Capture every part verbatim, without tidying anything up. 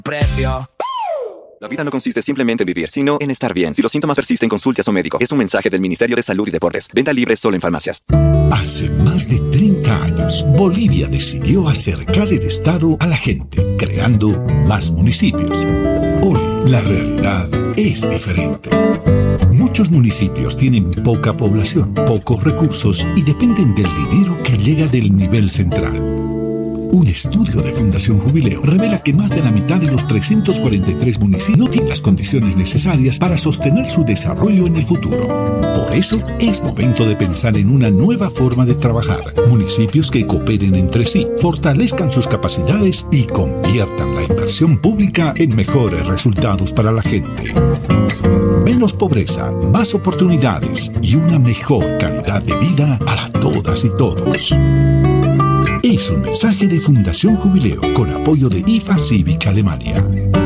Precio. La vida no consiste simplemente en vivir, sino en estar bien. Si los síntomas persisten, consulte a su médico. Es un mensaje del Ministerio de Salud y Deportes. Venta libre solo en farmacias. Hace más de treinta años, Bolivia decidió acercar el Estado a la gente, creando más municipios. Hoy, la realidad es diferente. Muchos municipios tienen poca población, pocos recursos y dependen del dinero que llega del nivel central. Un estudio de Fundación Jubileo revela que más de la mitad de los trescientos cuarenta y tres municipios no tienen las condiciones necesarias para sostener su desarrollo en el futuro. Por eso, es momento de pensar en una nueva forma de trabajar. Municipios que cooperen entre sí, fortalezcan sus capacidades y conviertan la inversión pública en mejores resultados para la gente. Menos pobreza, más oportunidades y una mejor calidad de vida para todas y todos. Es un mensaje de Fundación Jubileo con apoyo de I F A Cívica Alemania.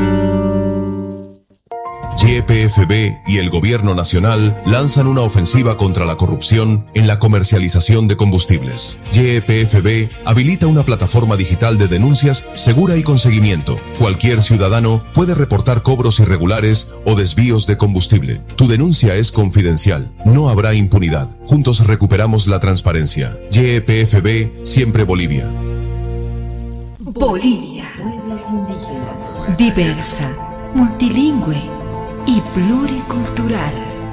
Y P F B y el Gobierno Nacional lanzan una ofensiva contra la corrupción en la comercialización de combustibles. Y P F B habilita una plataforma digital de denuncias segura y con seguimiento. Cualquier ciudadano puede reportar cobros irregulares o desvíos de combustible. Tu denuncia es confidencial. No habrá impunidad. Juntos recuperamos la transparencia. Y P F B, siempre Bolivia. Bolivia. Pueblos indígenas. Diversa, multilingüe y pluricultural.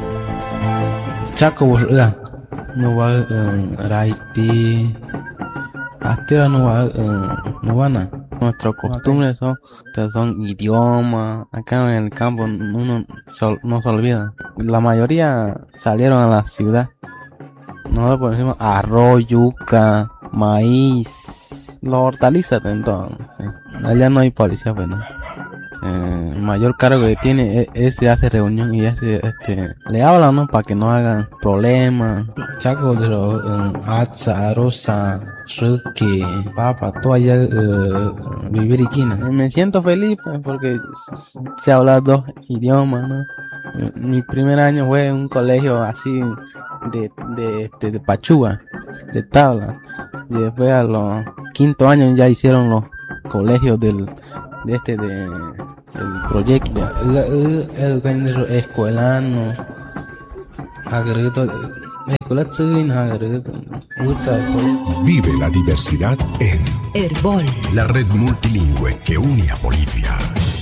Chaco Borga, no va a Raiti, Astera no va no van a. Nuestras costumbres son, son idiomas. Acá en el campo uno no se olvida. La mayoría salieron a la ciudad. Nosotros por ejemplo arroz, yuca, maíz, las hortalizas entonces. Allá no hay policía, pero no. Eh, el mayor cargo que tiene es, es se hace reunión y ese, este, le hablan, ¿no? Para que no hagan problemas. Chaco de los Atza, Rosa, Ruki, Papa, todo allá uh, vivir y quina. Me siento feliz pues, porque sé hablar dos idiomas, ¿no? Mi primer año fue en un colegio así de, de, de, de Pachúa, de tabla. Y después a los quinto años ya hicieron los colegios del de este de el proyecto educativo escolano agregato escuela china agregato. Vive la diversidad en Herbol, la red multilingüe que une a Bolivia.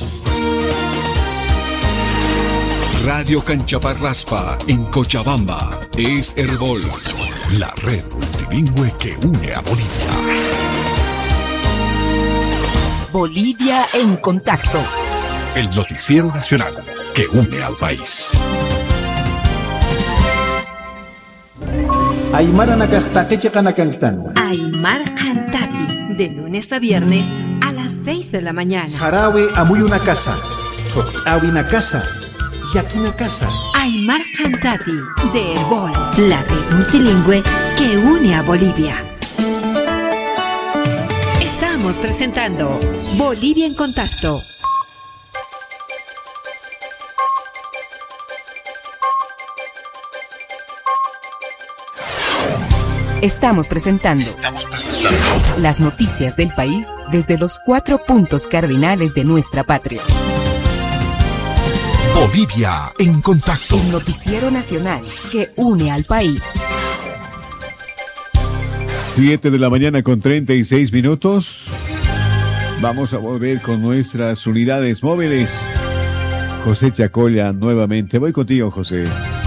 Radio Canchaparraspa en Cochabamba es Herbol, la red multilingüe que une a Bolivia. Bolivia en contacto. El noticiero nacional que une al país. Aymara Nakastati Chikanakantan. Aymar Cantati, de lunes a viernes a las seis de la mañana. Sarawi Amuy una casa. Awi una casa. Yaki una casa. Aymar Cantati, de Herbol, la red multilingüe que une a Bolivia. Estamos presentando Bolivia en contacto. Estamos presentando, Estamos presentando las noticias del país desde los cuatro puntos cardinales de nuestra patria. Bolivia en contacto. El noticiero nacional que une al país. siete de la mañana con treinta y seis minutos. Vamos a volver con nuestras unidades móviles. José Chacolla nuevamente. Voy contigo, José.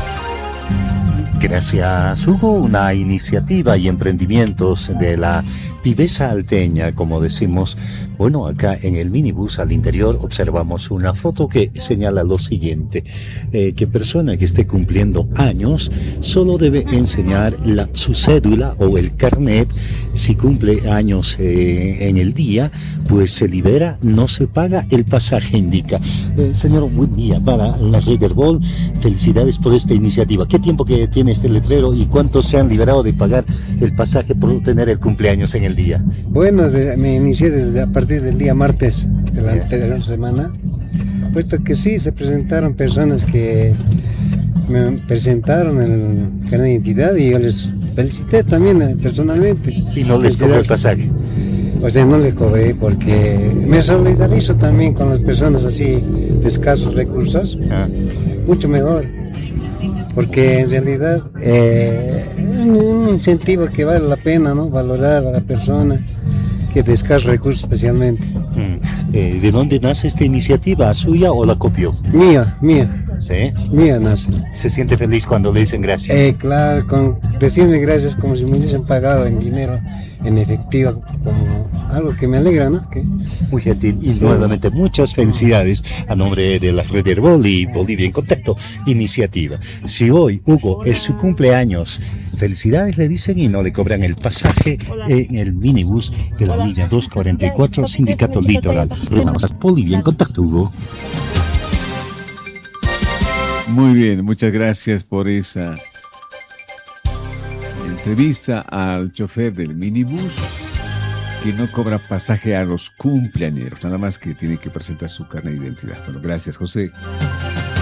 Gracias, Hugo. Una iniciativa y emprendimientos de la Pibesa Alteña, como decimos. Bueno, acá en el minibús al interior observamos una foto que señala lo siguiente, eh, que persona que esté cumpliendo años solo debe enseñar la, su cédula o el carnet. Si cumple años eh, en el día, pues se libera, no se paga el pasaje, indica. Eh, señor, buen día para la red Herbol. Felicidades por esta iniciativa. ¿Qué tiempo que tiene este letrero y cuántos se han liberado de pagar el pasaje por tener el cumpleaños en el día? Bueno, de, me inicié desde a partir del día martes de la anterior semana, puesto que sí se presentaron personas que me presentaron el carnet de identidad y yo les felicité también eh, personalmente. ¿Y no les cobró el pasaje? O sea, no le cobré porque me solidarizo también con las personas así de escasos recursos. Ah. Mucho mejor. Porque en realidad eh, un incentivo que vale la pena, ¿no? Valorar a la persona que de escasos recursos especialmente. Mm. Eh, ¿De dónde nace esta iniciativa? ¿Suya o la copió? Mía, mía. ¿Sí? Mía nace. ¿Se siente feliz cuando le dicen gracias? Eh, claro, con decirme gracias como si me hubiesen pagado en dinero, en efectivo, como algo que me alegra, ¿no? ¿Qué? Muy gentil y sí. Nuevamente muchas felicidades a nombre de la Red Herbol y Bolivia en Contacto Iniciativa. Si hoy, Hugo, es su cumpleaños, felicidades le dicen y no le cobran el pasaje en el minibús de la línea doscientos cuarenta y cuatro Sindicato Litoral. Bolivia en Contacto, Hugo. Muy bien, muchas gracias por esa entrevista al chofer del minibús que no cobra pasaje a los cumpleañeros, nada más que tiene que presentar su carnet de identidad. Bueno, gracias, José.